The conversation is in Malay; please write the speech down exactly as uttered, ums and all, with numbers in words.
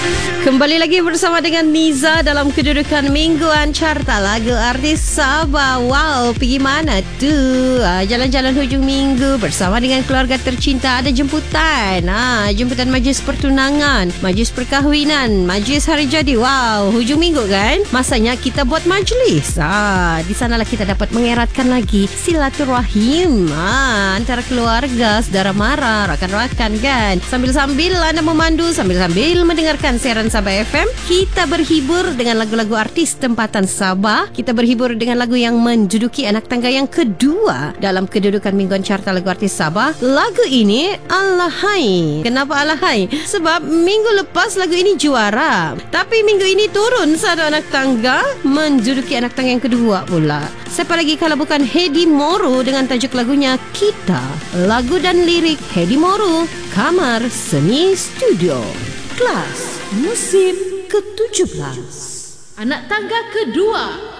Kembali lagi bersama dengan Niza dalam kedudukan mingguan carta lagu artis Sabah. Wow, pergi mana tu? Ah, jalan-jalan hujung minggu bersama dengan keluarga tercinta. Ada jemputan. Ah, jemputan majlis pertunangan, majlis perkahwinan, majlis hari jadi. Wow, hujung minggu kan? Masanya kita buat majlis. Ah, di sanalah kita dapat mengeratkan lagi silaturahim ah, antara keluarga, saudara mara, rakan-rakan kan. Sambil-sambil anda memandu, sambil-sambil mendengarkan siaran Sabah F M, kita berhibur dengan lagu-lagu artis tempatan Sabah. Kita berhibur dengan lagu yang menduduki anak tangga yang kedua dalam kedudukan mingguan carta lagu artis Sabah. Lagu ini Alahai. Kenapa Alahai? Sebab minggu lepas lagu ini juara, tapi minggu ini turun satu anak tangga, menduduki anak tangga yang kedua pula. Siapa lagi kalau bukan Hedi Moro dengan tajuk lagunya Kita. Lagu dan lirik Hedi Moro, Kamar Seni Studio. Kelas musim ke tujuh belas. Anak tangga kedua.